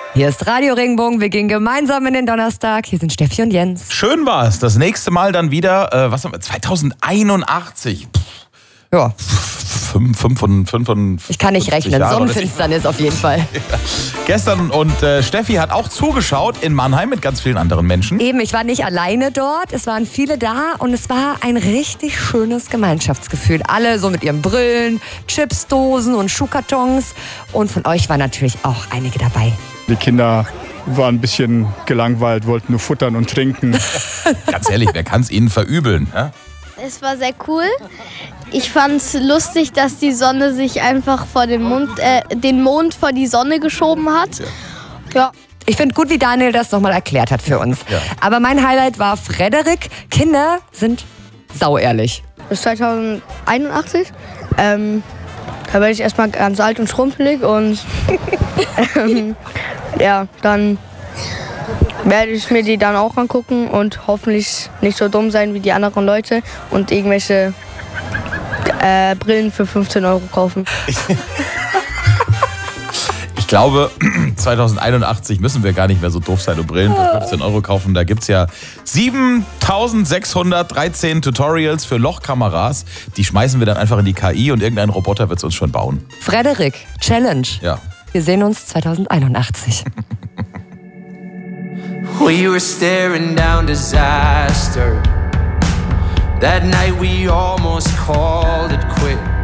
Hier ist Radio Regenbogen, wir gehen gemeinsam in den Donnerstag. Hier sind Steffi und Jens. Schön war es. Das nächste Mal dann wieder, 2081. Ja. 5 Ich kann nicht rechnen. Jahre. Sonnenfinsternis auf jeden Fall. Gestern und Steffi hat auch zugeschaut in Mannheim mit ganz vielen anderen Menschen. Eben, ich war nicht alleine dort. Es waren viele da und es war ein richtig schönes Gemeinschaftsgefühl. Alle so mit ihren Brillen, Chipsdosen und Schuhkartons. Und von euch waren natürlich auch einige dabei. Die Kinder waren ein bisschen gelangweilt, wollten nur futtern und trinken. Ganz ehrlich, wer kann es ihnen verübeln? Ja? Es war sehr cool. Ich fand es lustig, dass die Sonne sich einfach vor den Mond vor die Sonne geschoben hat. Ja. Ich finde gut, wie Daniel das nochmal erklärt hat für uns. Ja. Aber mein Highlight war Frederik. Kinder sind sauehrlich. Bis 2081. Da werde ich erstmal ganz alt und schrumpelig und ja, dann werde ich mir die dann auch angucken und hoffentlich nicht so dumm sein wie die anderen Leute und irgendwelche Brillen für 15 € kaufen. Ich glaube, 2081 müssen wir gar nicht mehr so doof sein und Brillen für 15 € kaufen. Da gibt es ja 7613 Tutorials für Lochkameras. Die schmeißen wir dann einfach in die KI und irgendein Roboter wird es uns schon bauen. Frederik, Challenge. Ja. Wir sehen uns 2081. We were staring down disaster. That night we almost called it quits.